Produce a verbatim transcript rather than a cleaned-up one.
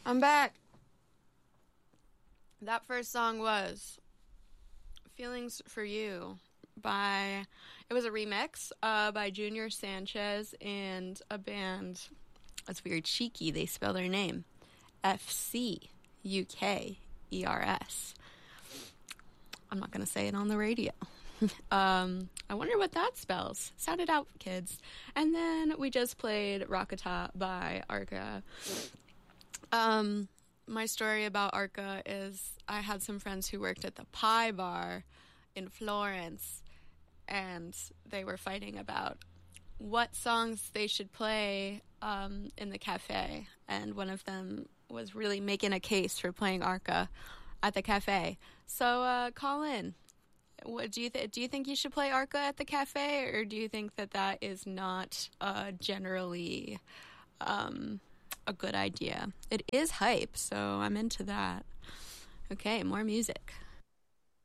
I'm back. That first song was Feelings for You by, it was a remix uh, by Junior Sanchez and a band, that's very cheeky, they spell their name, F C U K E R S. I'm not going to say it on the radio. um, I wonder what that spells. Sound it out, kids. And then we just played Rockata by Arca. Um, my story about Arca is I had some friends who worked at the Pie Bar in Florence, and they were fighting about what songs they should play um, in the cafe. And one of them was really making a case for playing Arca at the cafe. So uh, call in. What do you th- do? You think you should play Arca at the cafe, or do you think that that is not uh, generally um, a good idea? It is hype, so I'm into that. Okay, more music.